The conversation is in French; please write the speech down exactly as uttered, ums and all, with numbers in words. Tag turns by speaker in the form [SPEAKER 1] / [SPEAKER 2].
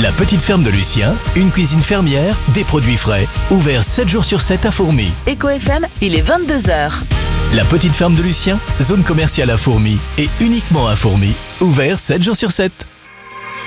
[SPEAKER 1] La petite ferme de Lucien, une cuisine fermière, des produits frais, ouvert sept jours sur sept à Fourmi.
[SPEAKER 2] Eco F M, il est vingt-deux heures.
[SPEAKER 1] La petite ferme de Lucien, zone commerciale à Fourmi et uniquement à Fourmi, ouvert sept jours sur sept.